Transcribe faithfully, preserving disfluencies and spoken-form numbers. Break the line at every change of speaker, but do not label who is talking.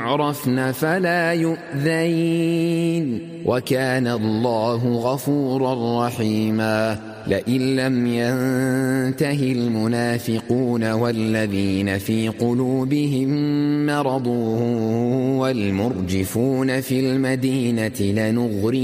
يعرفن فلا يؤذين وكان الله غفورا رحيما لئن لم ينته المنافقون والذين في قلوبهم مرض والمرجفون في المدينة لنغري